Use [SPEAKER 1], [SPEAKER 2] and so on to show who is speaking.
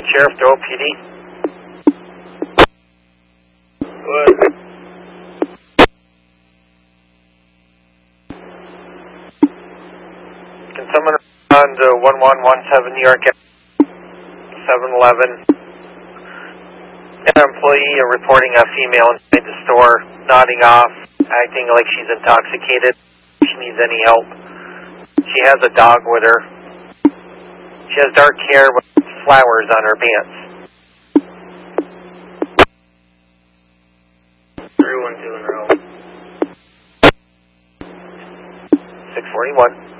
[SPEAKER 1] Sheriff, Doe PD. Good. Can someone respond to 1117 New York 711? An employee reporting a female inside the store, nodding off, acting like she's intoxicated. She needs any help. She has a dog with her. She has dark hair with flowers on her pants. 312 in a row. 641.